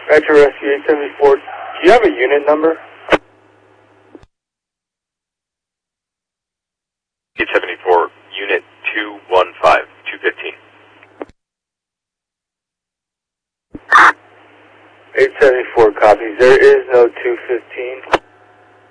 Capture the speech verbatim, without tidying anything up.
Metro Rescue eight seventy-four, do you have a unit number? eight seventy-four, unit two one five, two fifteen. eight seventy-four copies. There is no two fifteen.